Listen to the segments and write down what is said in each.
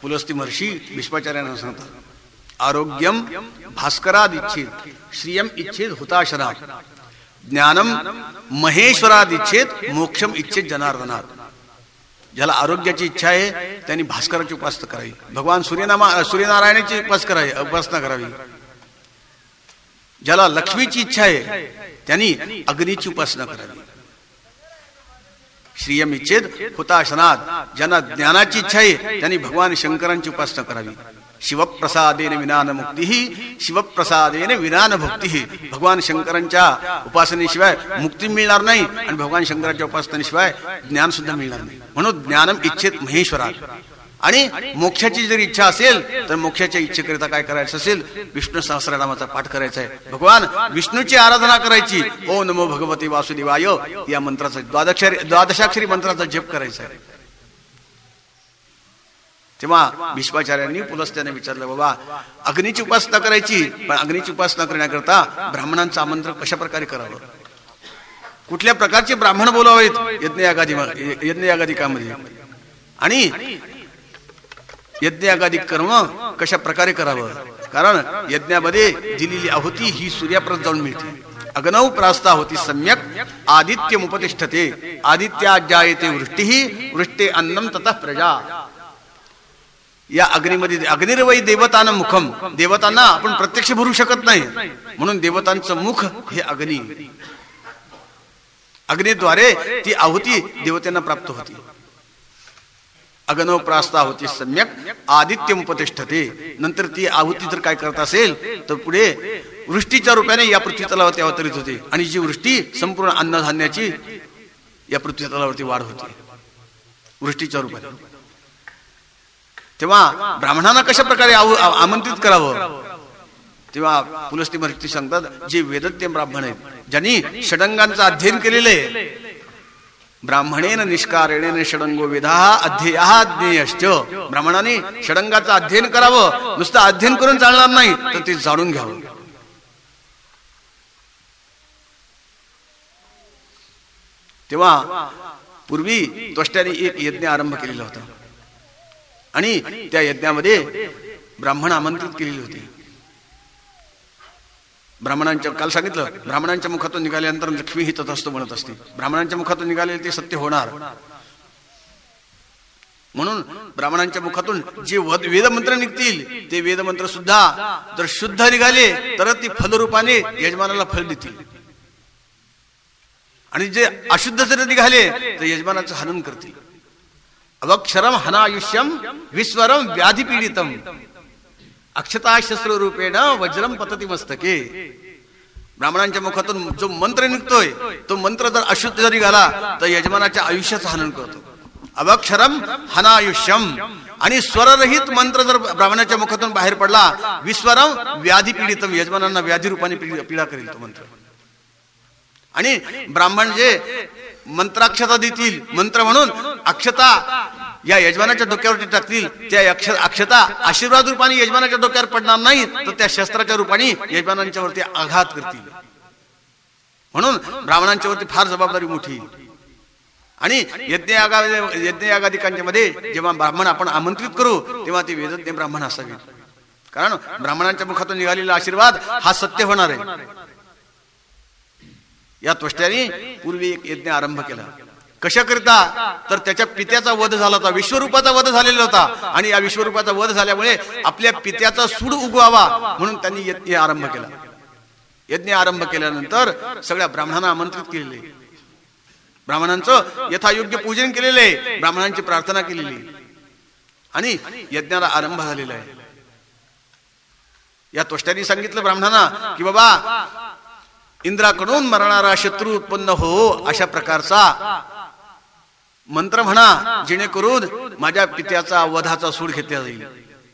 पुलस्ती महर्षी भीष्माचार्यांना सांगतात, आरोग्यम भास्कराद इच्छेत, श्रियम इच्छेत हुताशनात, ज्ञानम महेश्वराद इच्छेत, मोक्षम इच्छेत जनार्दनात. ज्याला आरोग्याची इच्छा आहे त्यांनी भास्कराची उपासना करावी, भगवान सूर्यनारायणाची उपासना करावी. ज्याला लक्ष्मीची इच्छा आहे त्यांनी अग्नीची उपासना करावी. श्रियम इच्छेत हुताशनात, ज्यांना ज्ञानाची इच्छा आहे त्यांनी भगवान शंकरांची उपासना करावी. शिवप्रसादेन विनान मुक्ती, शिवप्रसादेन विनान भक्ती. भगवान शंकरांच्या उपासनेशिवाय मुक्ती मिळणार नाही आणि भगवान शंकरांच्या उपासनेशिवाय ज्ञान सुद्धा मिळणार नाही. म्हणून ज्ञानम इच्छेत महेश्वरात. आणि मोक्षाची जर इच्छा असेल तर मोक्षाच्या इच्छेकरिता काय करायचं असेल, विष्णू सहस्रनामाचा पाठ करायचा आहे, भगवान विष्णूची आराधना करायची. ओम नमो भगवते वासुदेवाय या मंत्राचा द्वादशाक्षरी मंत्राचा जप करायचा आहे. तेव्हा भीष्माचार्यांनी पुलस्त्याने विचारलं, बाबा अग्नीची उपासना करायची, पण अग्नीची उपासना करण्याकरता ब्राह्मणांचं आमंत्रण कशा प्रकारे करावं, कुठल्या प्रकारचे ब्राह्मण बोलावेत यज्ञयागादिकामध्ये, आणि यज्ञयागादी कर्म कशा प्रकारे करावं. कारण यज्ञामध्ये दिलेली आहुती ही सूर्यापर्यंत जाऊन मिळते. अग्नौ प्रास्ता होती सम्यक आदित्यमुपतिष्ठते, आदित्याज्जायते वृष्टिः, वृष्टे अन्नम ततः प्रजा. या अग्नीमध्ये अग्निर्वै देवतानं मुखम, देवतांना आपण प्रत्यक्ष भरू शकत नाही, म्हणून देवतांचं मुख हे अग्नी, अग्नीद्वारे ती आहुती देवतांना प्राप्त होती. अग्नौ प्रास्ता होती सम्यक आदित्यमुपतिष्ठते. नंतर ती आहुती जर काय करत असेल तर पुढे वृष्टीच्या रूपाने या पृथ्वी तलावरती अवतरित होते, आणि जी वृष्टी संपूर्ण अन्नधान्याची या पृथ्वी तलावरती वाढ होते वृष्टीच्या रूपाने. तेव्हा ब्राह्मणांना कशा प्रकारे आमंत्रित करावं, तेव्हा पुलस्ती महर्षी सांगतात, जे वेदज्ञ ब्राह्मण आहेत, ज्यांनी षडंगांचं अध्ययन केलेले, ब्राह्मणेन निष्कारणेन षडंगो वेदाः अध्येयाः ज्ञेयश्च. ब्राह्मणाने षडंगाचं अध्ययन करावं, नुसतं अध्ययन करून चालणार नाही तर ते जाणून घ्यावं. तेव्हा पूर्वी त्वष्ट्याने एक यज्ञ आरंभ केलेला होता, आणि त्या यज्ञामध्ये ब्राह्मण आमंत्रित केलेले होते. ब्राह्मणांच्या, काल सांगितलं, ब्राह्मणांच्या मुखातून निघाल्यानंतर लक्ष्मी ही तथास्तु म्हणत असते. ब्राह्मणांच्या मुखातून निघालेले ते सत्य होणार. म्हणून ब्राह्मणांच्या मुखातून जे वेदमंत्र निघतील ते वेदमंत्र सुद्धा जर शुद्ध निघाले तर ती फलरूपाने यजमानाला फल देतील, आणि जे अशुद्ध जर निघाले तर यजमानाचं हनन करतील. अवक्षरम हनायुष्यम विस्वरम व्याधी पीडितम, अक्षता शस्त्र रूपेण वज्रम पतती मस्तके. ब्राह्मणांच्या मुखातून जो मंत्र निघतोय तो मंत्र जर अशुद्ध जरी निघाला तर यजमानाच्या आयुष्याचं हनन करतो. अवक्षरम हनायुष्यम, आणि स्वररहित मंत्र जर ब्राह्मणाच्या मुखातून बाहेर पडला, विस्वरम व्याधी पीडितम, यजमानांना व्याधी रूपाने पीडा करेल तो मंत्र. आणि ब्राह्मण जे मंत्राक्षता देतील, मंत्र म्हणून अक्षता या यजमानाच्या डोक्यावरती टाकतील, त्या अक्षता आशीर्वाद रूपाने यजमानाच्या डोक्यावर पडणार नाही तर त्या शस्त्राच्या रूपाने यजमानांच्या वरती आघात करतील. म्हणून ब्राह्मणांच्या वरती फार जबाबदारी मोठी. आणि यज्ञयागादिकांच्या मध्ये जेव्हा ब्राह्मण आपण आमंत्रित करू तेव्हा ते वेदज्ञ ब्राह्मण असावे, कारण ब्राह्मणांच्या मुखातून निघालेला आशीर्वाद हा सत्य होणार आहे. या त्वष्ट्याने पूर्वी एक यज्ञ आरंभ केला. कशाकरिता, तर त्याच्या पित्याचा वध झाला होता, विश्वरूपाचा वध झालेला होता, आणि या विश्वरूपाचा वध झाल्यामुळे आपल्या पित्याचा सूड उगवावा म्हणून त्यांनी यज्ञ आरंभ केला. यज्ञ आरंभ केल्यानंतर सगळ्या ब्राह्मणांना आमंत्रित केलेले, ब्राह्मणांचं यथायोग्य पूजन केलेले, ब्राह्मणांची प्रार्थना केलेली, आणि यज्ञाला आरंभ झालेला आहे. या त्वष्ट्याने सांगितलं ब्राह्मणांना की बाबा इंद्राकडून मरणारा शत्रू उत्पन्न हो अशा प्रकारचा मंत्र म्हणा, जेणेकरून माझ्या पित्याचा वधाचा सूड घेतला जाईल.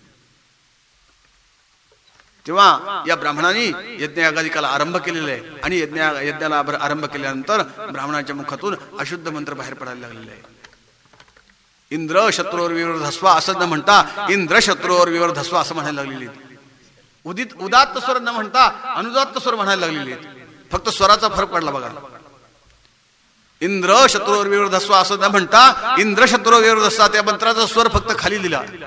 तेव्हा या ब्राह्मणांनी यज्ञयागादिकाला आरंभ केलेला आहे, आणि यज्ञाला आरंभ केल्यानंतर ब्राह्मणाच्या मुखातून अशुद्ध मंत्र बाहेर पडायला लागलेले आहे. इंद्र शत्रूवर विवर्धस्व असं न म्हणता इंद्र शत्रूवर विवर्धस्व असं म्हणायला लागलेले. उदात्त स्वर न म्हणता अनुदात्त स्वर म्हणायला लागलेले. फक्त स्वराचा फरक पडला बघा. इंद्र शत्रूवर विवर्धस्व असं न म्हणता इंद्र शत्रूवर विवर्धस्व, त्या मंत्राचा स्वर फक्त खाली दिला.